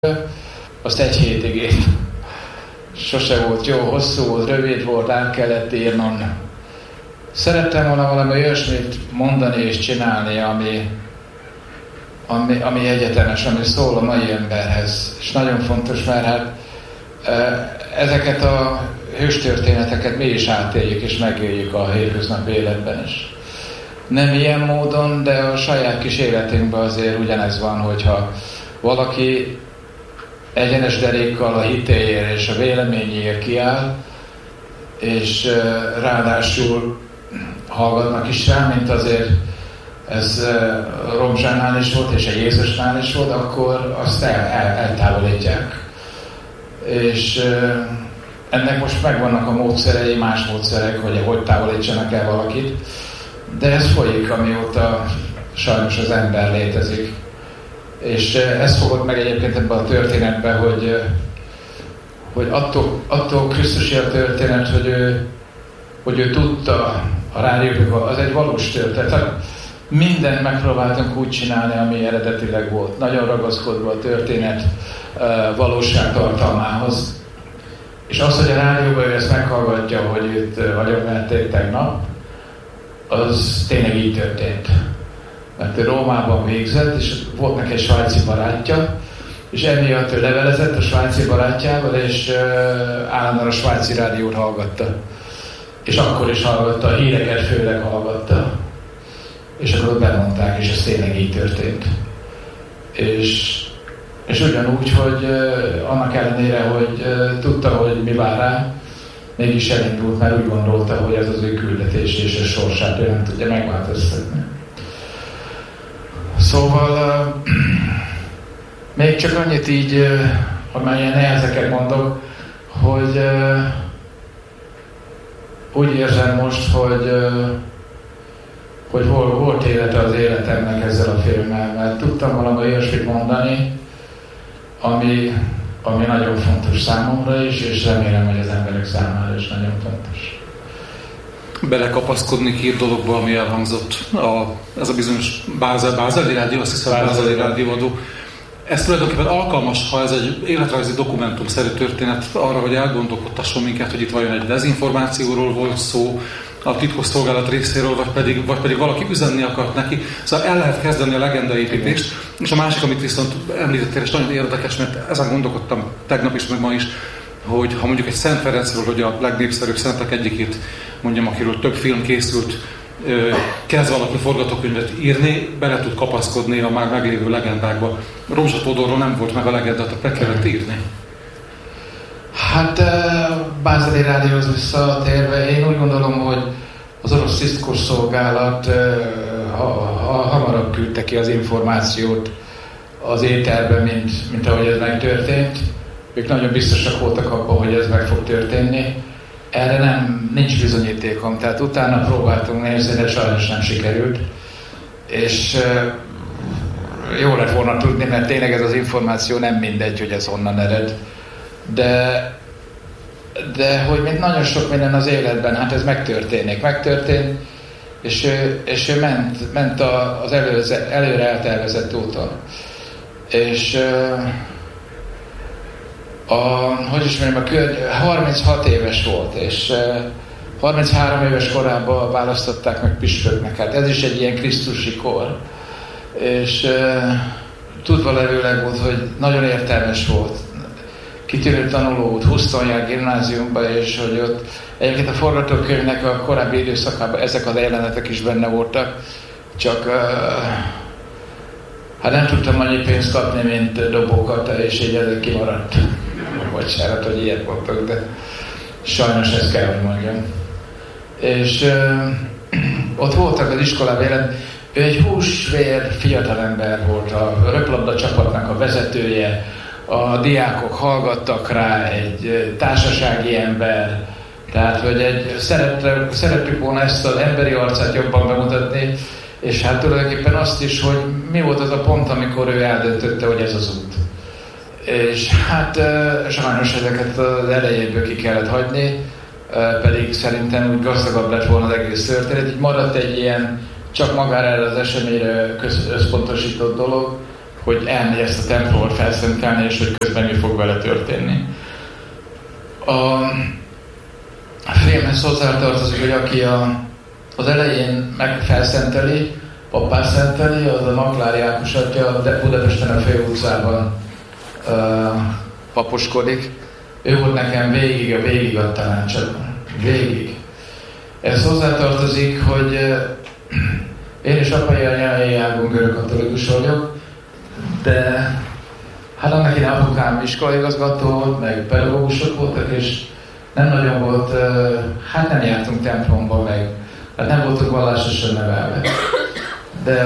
azt egy hétig írt. Sose volt jó, hosszú volt, rövid volt, át kellett írnom. Szerettem volna valami olyasmit mondani és csinálni, ami egyetemes, ami szól a mai emberhez. És nagyon fontos, mert hát ezeket a hőstörténeteket mi is átéljük és megéljük a hétköznapi életben is. Nem ilyen módon, de a saját kis életünkben azért ugyanez van, hogyha valaki egyenes derékkal a hitéért és a véleményéért kiáll, és ráadásul hallgatnak is rá, mint azért ez Romzsánál is volt, és a Jézusnál is volt, akkor azt eltávolítják. És ennek most megvannak a módszerei, más módszerek, hogy távolítsanak el valakit, de ez folyik, amióta sajnos az ember létezik. És ez fogott meg egyébként ebben a történetben, hogy attól Krisztusi a történet, hogy ő tudta a rádiókban, az egy valós történet. Mindent megpróbáltunk úgy csinálni, ami eredetileg volt. Nagyon ragaszkodva a történet valóságtartalmához. És az, hogy a rádióban ő ezt meghallgatja, hogy őt agyonverték tegnap, az tényleg így történt. Mert ő Rómában végzett, és volt neki egy svájci barátja, és emiatt ő levelezett a svájci barátjával, és állandóan a svájci rádiót hallgatta. És akkor is hallgatta, a híreket főleg hallgatta. És akkor bemondták, és ez tényleg így történt. És ugyanúgy, hogy annak ellenére, hogy tudta, hogy mi vár rá, mégis elindult, mert úgy gondolta, hogy ez az ő küldetés és a sorsát ő nem tudja megváltoztatni. Szóval még csak annyit így, amelyen nehezeket mondok, hogy úgy érzem most, hogy volt élete az életemnek ezzel a filmmel, mert tudtam valami olyasmit mondani, ami nagyon fontos számomra is, és remélem, hogy az emberek számára is nagyon fontos. Belekapaszkodni két dologba, ami elhangzott. Ez a bizonyos Bázeli rádió, azt hiszem Bázeli rádióadó. Ez tulajdonképpen alkalmas, ha ez egy életrajzi dokumentumszerű történet arra, hogy elgondolkodtasson minket, hogy itt vajon egy dezinformációról volt szó, a titkosszolgálat részéről, vagy pedig valaki üzenni akart neki. Szóval el lehet kezdeni a legendaépítést. És a másik, amit viszont említettél, és nagyon érdekes, mert ezen gondolkodtam tegnap is, meg ma is, hogy ha mondjuk egy Szent Ferencről, hogy a legnépszerűbb szentek egyikét mondjam, akiről több film készült, kezd valaki forgatókönyvet írni, bele tud kapaszkodni a már meglévő legendákba. Rózsa Tódorról nem volt meg a legendát, be kellett írni. Hát Bázeli rádióhoz visszatérve, én úgy gondolom, hogy az orosz titkosszolgálat hamarabb küldte ki az információt az éterbe, mint ahogy ez megtörtént. Ők nagyon biztosak voltak abban, hogy ez meg fog történni. Erre nincs bizonyítékom, tehát utána próbáltunk nézni, de sajnos nem sikerült. És jó lett volna tudni, mert tényleg ez az információ nem mindegy, hogy ez honnan ered. De hogy mint nagyon sok minden az életben, hát ez megtörtént, és ő ment az előre eltervezett úton. És hogy is mondjam, 36 éves volt, és 33 éves korában választották meg püspöknek. Hát ez is egy ilyen krisztusi kor. És tudva levőleg volt, hogy nagyon értelmes volt. Kitűnő tanuló volt, Houston jár gimnáziumba, és hogy ott egyébként a forgatókönyvnek a korábbi időszakában ezek az jelenetek is benne voltak, csak hát nem tudtam annyi pénzt kapni, mint dobókat, és így ezek kimaradt. Bocsánat, hogy ilyet mondtok, de sajnos ezt kell, hogy mondjam. És ott voltak az iskolában jelen, ő egy húsvér fiatalember volt, a röplabda csapatnak a vezetője, a diákok hallgattak rá, egy társasági ember, tehát hogy szerettük volna ezt az emberi arcát jobban bemutatni, és hát tulajdonképpen azt is, hogy mi volt az a pont, amikor ő eldöntötte, hogy ez az út. És hát sajnos ezeket az elejéből ki kellett hagyni, pedig szerintem úgy gazdagabb lett volna az egész történet. Így maradt egy ilyen csak magára erre az eseményre összpontosított dolog, hogy elmegy ezt a templomot felszentelni, és hogy közben mi fog vele történni. A filmhez hozzátartozik, hogy aki az elején megfelszenteli, pappá szenteli, az a Maklári Ákos atya, de Budapesten a Főutcában paposkodik. Ő volt nekem végig a tanácsában. Végig. Ez hozzátartozik, hogy én is apai anyai ágon görögkatolikus vagyok, de hát annak én apukám iskolaigazgató volt, meg pedagógusok voltak, és nem nagyon volt, hát nem jártunk templomba, meg hát nem voltunk vallásosan nevelve. De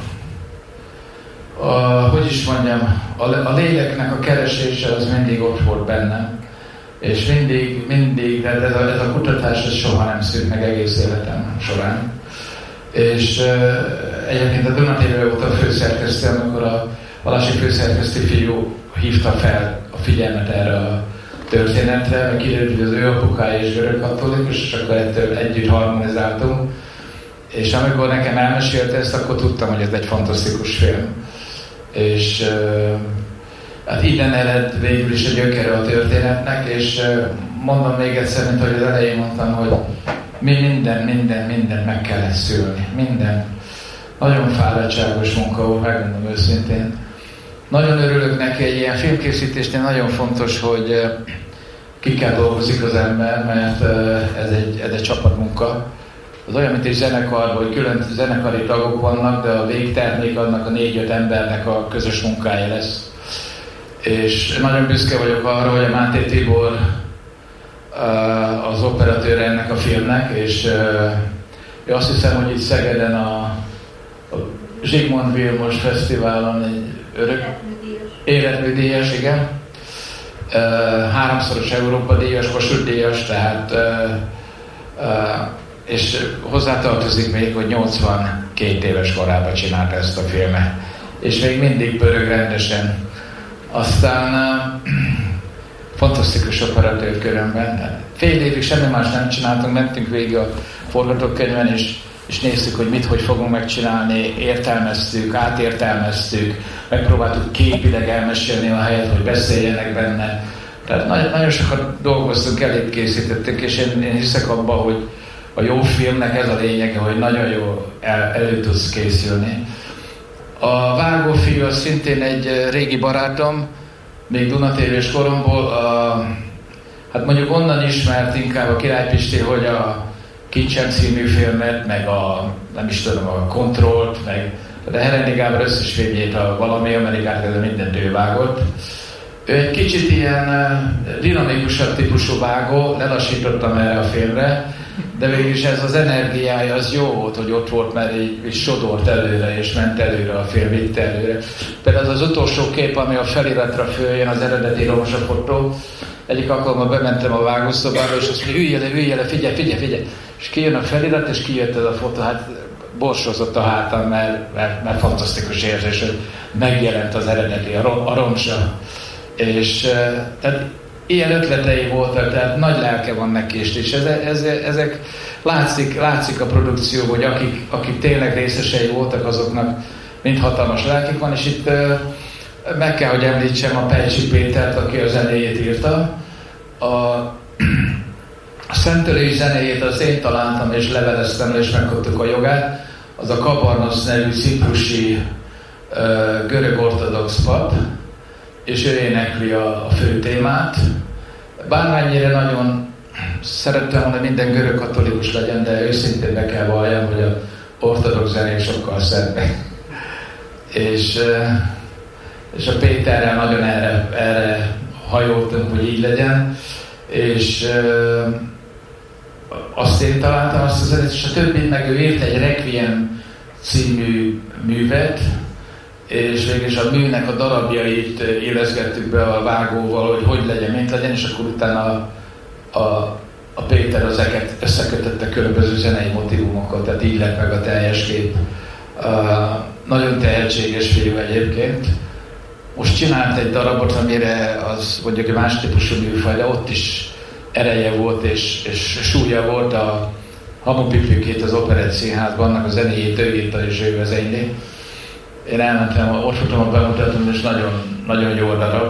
hogy is mondjam, a léleknek a keresése az mindig ott volt bennem. És mindig, de ez a kutatás ez soha nem szűnt meg egész életem során. És egyébként a Duna TV volt a főszerkesztő, amikor a vallási főszerkesztő fiú hívta fel a figyelmet erre a történetre, mert kiderült, hogy az ő apukája is görögkatolikus, és akkor ettől együtt harmonizáltunk. És amikor nekem elmesélte ezt, akkor tudtam, hogy ez egy fantasztikus film. És hát innen ered végül is a gyökere a történetnek, és mondom még egyszer, mint ahogy az elején mondtam, hogy mi mindent meg kellett szülni. Minden. Nagyon fáradtságos munka volt, megmondom őszintén. Nagyon örülök neki, egy ilyen filmkészítésnél nagyon fontos, hogy kikkel dolgozik az ember, mert ez egy csapatmunka. Az olyan, mint egy zenekar, hogy külön zenekari tagok vannak, de a végtermék annak a 4-5 embernek a közös munkája lesz. És nagyon büszke vagyok arra, hogy a Máté Tibor az operatőr ennek a filmnek, és azt hiszem, hogy itt Szegeden a Zsigmond Vilmos Fesztiválon egy életműdíjas, igen. 3-szoros Európa-díjas, Kossuth-díjas, tehát és hozzátartozik még, hogy 82 éves korában csinálta ezt a filmet. És még mindig pörög rendesen. Aztán fantasztikus operatőr körömben. Fél évig semmi más nem csináltunk, mentünk végig a forgatókönyven, és néztük, hogy mit, hogy fogunk megcsinálni, értelmeztük, átértelmeztük, megpróbáltuk képileg elmesélni a helyet, hogy beszéljenek benne. Tehát nagyon sokat dolgoztunk, elég készítettünk, és én hiszek abban, hogy a jó filmnek ez a lényege, hogy nagyon jó elő tudsz készülni. A vágófiú az szintén egy régi barátom, még Duna TV-s koromból, hát mondjuk onnan ismert inkább a Király Pisti, hogy a Kincsem című filmet, meg nem is tudom, a Kontrollt, meg de Herendi Gábor összes filmjét, a Valami Amerikát, de mindent ő vágott. Ő egy kicsit ilyen dinamikusabb típusú vágó, lelassítottam erre a filmre, de végülis ez az energiája az jó volt, hogy ott volt, mert így sodort előre, és ment előre a film, vitte előre. Például az utolsó kép, ami a feliratra följön, az eredeti Rózsa fotó, egyik alkalommal bementem a vágószobába, és azt mondja, üljél le, figyelj. És kijön a felirat, és kijött ez a fotó, hát borsozott a hátam, mert fantasztikus érzés, hogy megjelent az eredeti, a romsa. És tehát ilyen ötletei voltak, tehát nagy lelke van neki is, és ezek látszik a produkcióban, hogy akik tényleg részesei voltak, azoknak mind hatalmas lelkük van, és itt meg kell, hogy említsem a Pejcsi Pétert, aki a zenéjét írta. A szentelői zenéjét az én találtam, és leveleztem, és megkaptuk a jogát. Az a Kabarnosz nevű ciprusi görög ortodox pap, és ő énekli a fő témát. Bármennyire nagyon szerettem volna, minden görög katolikus legyen, de őszintén be kell valljam, hogy a ortodox zenék sokkal szebbek. És a Péterrel nagyon erre hajoltunk, hogy így legyen, és azt én találtam azt a zenét, és a többi meg ő írt egy Requiem című művet, és végülis a műnek a darabjait élezgettük be a vágóval, hogy legyen, mint legyen, és akkor utána a Péter ezeket összekötötte különböző zenei motivumokat, tehát így lett meg a teljes kép. Nagyon tehetséges fiú egyébként. Most csinált egy darabot, amire az mondjuk egy más típusú műfaj, de ott is ereje volt és súlya volt a Hamu Pipikét az Operett Színházban, annak a zenéjét ő írta és ő vezényli. én elmentem, ott voltam a bemutatón, és nagyon, nagyon jó darab.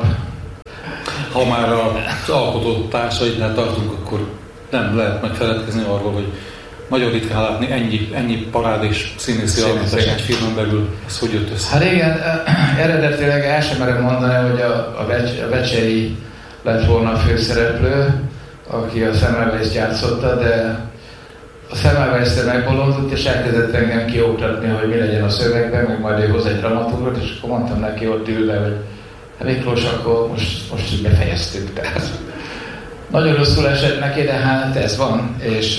Ha már az alkotó társaidnál tartunk, akkor nem lehet megfeledkezni arról, hogy nagyon ritkán látni ennyi parádés színészi alkotás egy filmen belül. Ez hogy jött össze? Hát igen, eredetileg el sem merem mondani, hogy a Vecsei lett volna a főszereplő, aki a Semmelweis játszotta, de a Semmelweis megbolondult, és elkezdett engem kioktatni, hogy mi legyen a szövegben, meg majd ő hoz egy dramaturgot, és akkor mondtam neki ott ülve, hogy hát Miklós, akkor most így befejeztük. Tehát nagyon rosszul esett neki, de hát ez van, és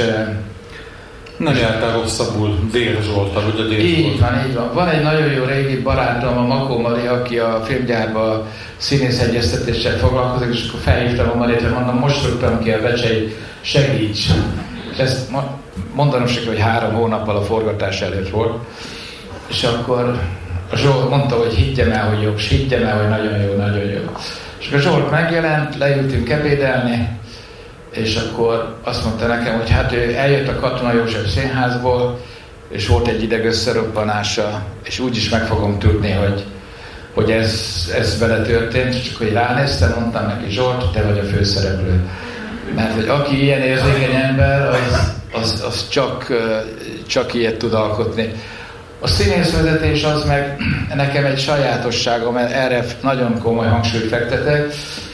nem jártál rosszabbul Dél Zsolttal, ugye Dél így van. Van egy nagyon jó régi barátom, a Makó Mari, aki a filmgyárban színészegyeztetéssel foglalkozik, és akkor felhívtam a Marit, hogy mondom, most rúgtam ki a Vecsei, segíts! És ezt mondanom se, hogy 3 hónappal a forgatás előtt volt. És akkor a Zsolt mondta, hogy higgyem el, hogy jó, és higgyem el, hogy nagyon jó, nagyon jó. És akkor Zsolt megjelent, leültünk ebédelni, és akkor azt mondta nekem, hogy hát ő eljött a Katona József Színházból, és volt egy ideg összeroppanása, és úgyis meg fogom tudni, hogy ez vele történt, és csak hogy ránéztem, mondtam neki, Zsolt, te vagy a főszereplő. Mert hogy aki ilyen érzékeny ember, az csak ilyet tud alkotni. A színészvezetés az meg nekem egy sajátosságom, mert erre nagyon komoly hangsúlyt fektetek.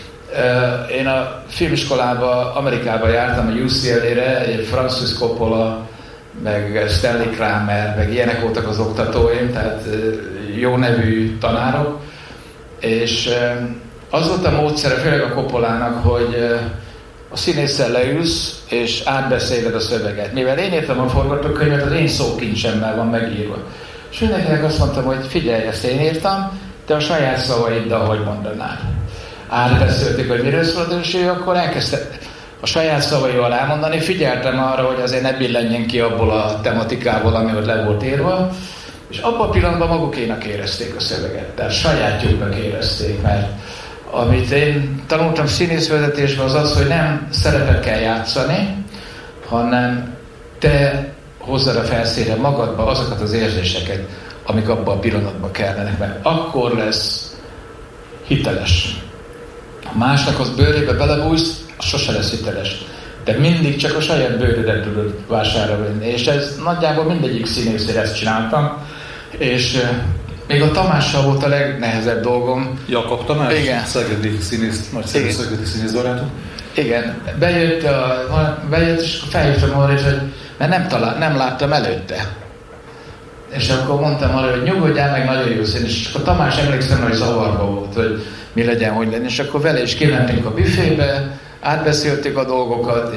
Én a filmiskolába, Amerikába jártam, a UCLA-re, egy Francis Coppola, meg Stanley Kramer, meg ilyenek voltak az oktatóim, tehát jó nevű tanárok, és az volt a módszere, főleg a Coppolának, hogy a színésszel leülsz, és átbeszéled a szöveget. Mivel én írtam a forgatókönyvet, az én szókincsemmel van megírva. És mindenkinek azt mondtam, hogy figyelj, ezt én írtam, te a saját szavaiddal hogy mondanád. Átbeszéltük, hogy miről szólt, és ő akkor elkezdte a saját szavaival elmondani. Figyeltem arra, hogy azért ne billenjen ki abból a tematikából, ami ott le volt írva, és abban a pillanatban magukénak érezték a szöveget, tehát sajátjuknak érezték, mert amit én tanultam színészvezetésben az az, hogy nem szerepet kell játszani, hanem te hozzad a felszínre magadba azokat az érzéseket, amik abban a pillanatban kellenek, mert akkor lesz hiteles. Ha másnak az bőrébe belebújsz, az sose lesz hiteles. De mindig csak a saját bőrödet tudod vásárolni. És ez nagyjából mindegyik színészére ezt csináltam. És még a Tamással volt a legnehezebb dolgom. Jakab Tamás? Igen. Szegedi színész, nagyszerű szegedi színész barátom. Igen. Bejött és akkor felhívtam arra, hogy mert nem láttam előtte. És akkor mondtam arra, hogy nyugodjál meg, nagyon jó színész. És akkor Tamás, emlékszem, hogy zavarba volt, hogy mi legyen, hogy legyen. És akkor vele is kimentünk a büfébe, átbeszéltük a dolgokat,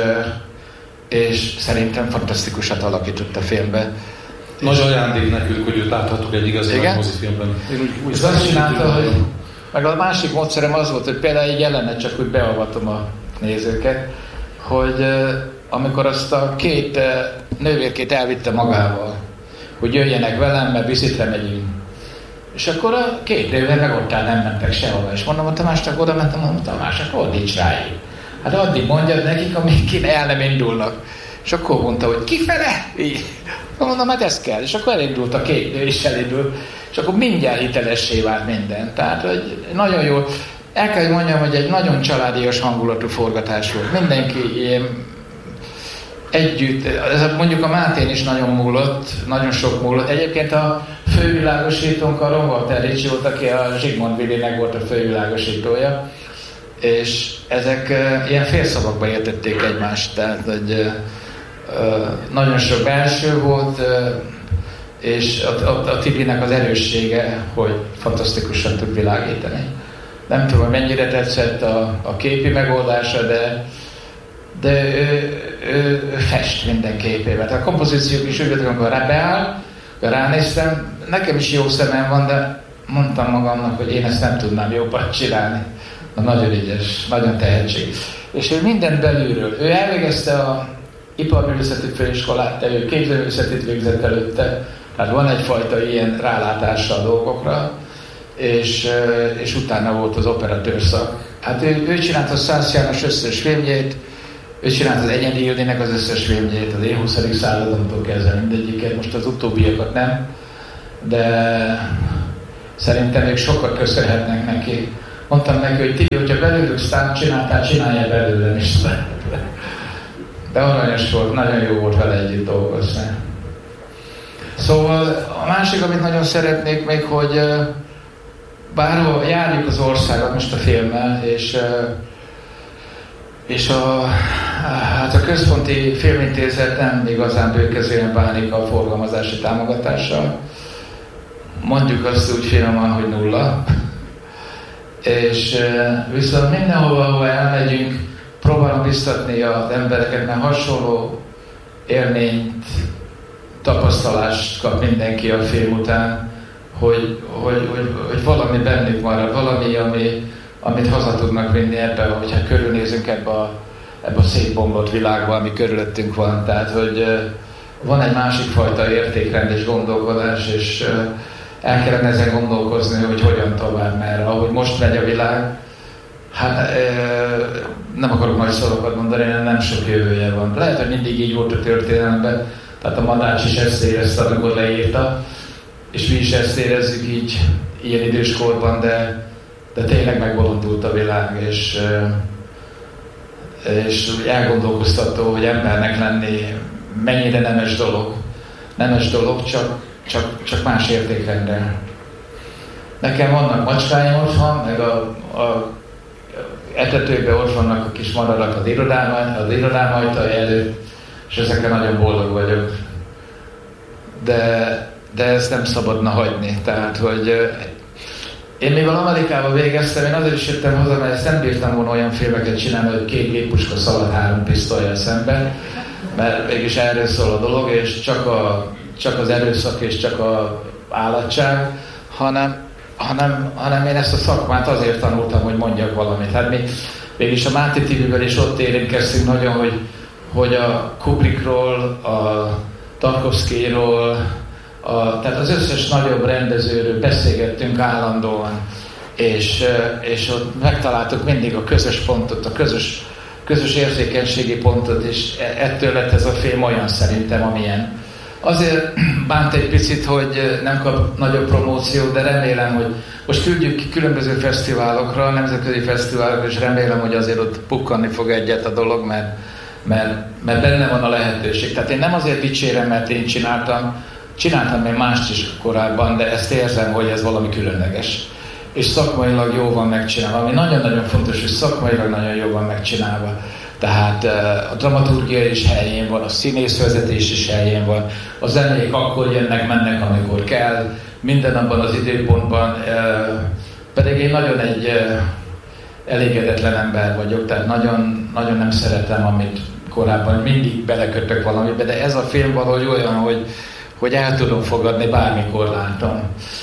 és szerintem fantasztikusat alakított a filmbe. Nagy ajándék nekünk, hogy őt láthattuk egy igazi nagy mozifilmben. És azt csinálta, hogy meg a másik módszerem az volt, hogy például egy jelenet, csak úgy beavatom a nézőket, hogy amikor azt a 2 nővérkét elvitte magával, hogy jöjjenek velem, mert Bicitre megyünk. És akkor a 2 nővér meg ott áll, nem mentek sehova. És mondom, a Tamásnak oda mentem, mondom, Tamás, akkor nincs rájuk. Hát addig mondjad nekik, amíg el nem indulnak. És akkor mondta, hogy kifele? Így. Mondom, hát ez kell. És akkor elindult a 2 nő is elindult. És akkor mindjárt hitelessé vált minden. Tehát, hogy nagyon jó. El kell, hogy mondjam, hogy egy nagyon családias hangulatú forgatás volt. Mindenki ilyen együtt, mondjuk a Mátén is nagyon múlott, nagyon sok múlott. Egyébként a fővilágosítónk a Ron Ricci volt, aki a Zsigmond Willinek volt a fővilágosítója. És ezek ilyen félszavakba értették egymást, tehát hogy nagyon sok belső volt, és a Tibinek az erőssége, hogy fantasztikusan tud világítani. Nem tudom, mennyire tetszett a képi megoldása, de ő fest minden képével. A kompozíciók is úgy voltak, amikor beáll, ránéztem, nekem is jó szemem van, de mondtam magamnak, hogy én ezt nem tudnám jobban csinálni. Nagyon ügyes, nagyon tehetség. És ő mindent belülről. Ő elvégezte a iparművészeti főiskolát, de ő képzőművészetit végzett előtte, tehát van egyfajta ilyen rálátása a dolgokra, és utána volt az operatőrszak. Hát ő csinálta a Szász János összes filmjét, ő csinált az Enyedi Ildinek az összes filmjét, az én 20. századonktól kezdve mindegyiket, most az utóbbiakat nem. de szerintem még sokat köszönhetnek neki. Mondtam neki, hogy ti, hogyha belőlük sztát csináltál, csinálja belőlem is. De aranyos volt, nagyon jó volt vele együtt dolgozni. Szóval a másik, amit nagyon szeretnék még, hogy bár járjuk az országot most a filmmel, és a Központi Filmintézet nem igazán bőkezően bánik a forgalmazási támogatással. Mondjuk azt úgy finoman, hogy 0. És viszont mindenhova, ahol elmegyünk, próbálom biztatni az embereket, mert hasonló élményt, tapasztalást kap mindenki a film után, hogy valami bennük marad, valami, amit haza tudnak vinni ebbe, hogyha körülnézünk ebbe a szétbomlott világba, ami körülöttünk van. Tehát, hogy van egy másik fajta értékrend és gondolkodás, és el kellene ezen gondolkozni, hogy hogyan tovább, mert ahogy most megy a világ, hát nem akarok nagy szavakat mondani, nem sok jövője van. Lehet, hogy mindig így volt a történelemben, tehát a Madács is ezt érezte, amikor leírta, és mi is ezt érezzük így ilyen időskorban, de tényleg megbolondult a világ, és elgondolkoztató, hogy embernek lenni mennyire nemes dolog. Nemes dolog, csak más értékrendel. Nekem vannak macskáim otthon, meg a etetőben ott vannak a kis madarak az irodám ajtaja előtt, és ezekkel nagyon boldog vagyok. De ezt nem szabadna hagyni. Tehát, hogy én mivel Amerikában végeztem, én azért is jöttem haza, mert ezt nem bírtam volna olyan filmeket csinálni, hogy 2 géppuska szalad 3 pisztollyal szemben, mert mégis erről szól a dolog, és csak az erőszak és csak az állatság, hanem én ezt a szakmát azért tanultam, hogy mondjak valamit. Hát mi mégis a Máté TV-vel is ott érintkeztünk nagyon, hogy a Kubrickról, a Tarkovszkyról, tehát az összes nagyobb rendezőről beszélgettünk állandóan, és ott megtaláltuk mindig a közös pontot, a közös érzékenységi pontot, és ettől lett ez a film olyan szerintem, amilyen. Azért bánt egy picit, hogy nem kap nagyobb promóciót, de remélem, hogy most küldjük ki különböző fesztiválokra, nemzetközi fesztiválokra, és remélem, hogy azért ott pukkanni fog egyet a dolog, mert benne van a lehetőség. Tehát én nem azért dicsérem, mert én csináltam még mást is korábban, de ezt érzem, hogy ez valami különleges. És szakmailag jó van megcsinálva, ami nagyon-nagyon fontos, hogy szakmailag nagyon jó van megcsinálva. Tehát a dramaturgia is helyén van, a színészvezetés is helyén van, a zenék akkor jönnek, mennek, amikor kell, minden abban az időpontban, pedig én nagyon egy elégedetlen ember vagyok, tehát nagyon, nagyon nem szeretem, amit korábban mindig belekötök valamibe, de ez a film valahogy olyan, hogy el tudom fogadni, bármikor látom.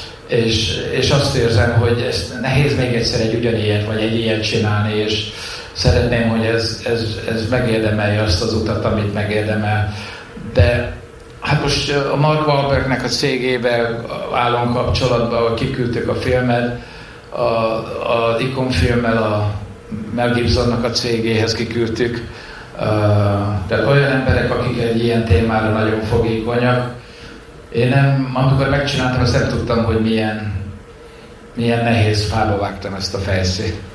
És azt érzem, hogy ezt nehéz még egyszer egy ugyanilyet, vagy egy ilyet csinálni, és szeretném, hogy ez megérdemelje azt az utat, amit megérdemel. De hát most a Mark Wahlbergnek a cégével állom kapcsolatban, ahol kiküldtük a filmet, az Icon filmmel a Mel Gibsonnak a cégéhez kiküldtük. Tehát olyan emberek, akik egy ilyen témára nagyon fogékonyak. Én amikor megcsináltam, azt nem tudtam, hogy milyen nehéz fába vágtam ezt a fejszét.